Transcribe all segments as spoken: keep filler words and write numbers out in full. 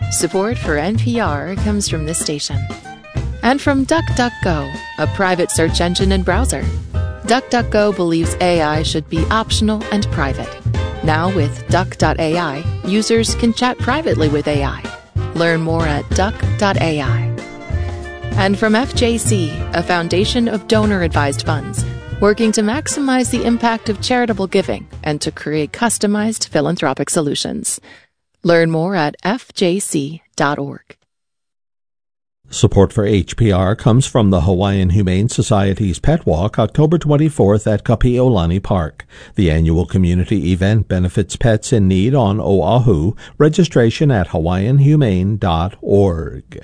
Support for N P R comes from this station. And from DuckDuckGo, a private search engine and browser. DuckDuckGo believes A I should be optional and private. Now with Duck dot A I, users can chat privately with A I. Learn more at Duck dot A I. And from F J C, a foundation of donor-advised funds, working to maximize the impact of charitable giving and to create customized philanthropic solutions. Learn more at F J C dot org. Support for H P R comes from the Hawaiian Humane Society's Pet Walk, October twenty-fourth at Kapi'olani Park. The annual community event benefits pets in need on Oahu. Registration at hawaiian humane dot org.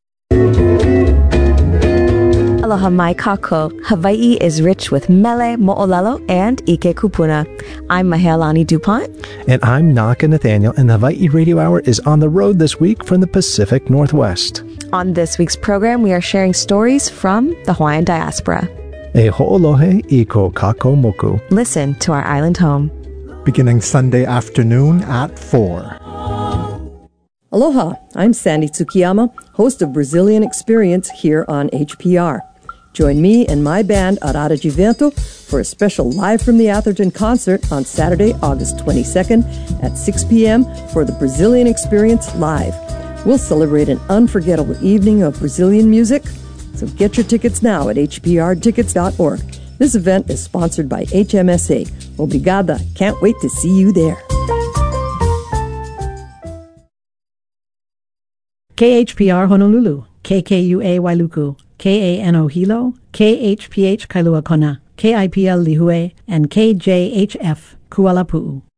Aloha mai kako. Hawaii is rich with mele, mo'olelo, and ike kupuna. I'm Mahealani DuPont. And I'm Naka Nathaniel, and the Hawaii Radio Hour is on the road this week from the Pacific Northwest. On this week's program, we are sharing stories from the Hawaiian diaspora. E ho'olohe I ko kako moku. Listen to our island home. Beginning Sunday afternoon at four. Aloha, I'm Sandy Tsukiyama, host of Brazilian Experience here on H P R. Join me and my band Arara de Vento for a special Live from the Atherton concert on Saturday, August twenty-second at six p.m. for the Brazilian Experience Live. We'll celebrate an unforgettable evening of Brazilian music, so get your tickets now at h p r tickets dot org. This event is sponsored by H M S A. Obrigada. Can't wait to see you there. K H P R Honolulu, K K U A Wailuku, K A N O Hilo, K H P H Kailua Kona, K I P L Lihue, and K J H F Kuala Pu'u.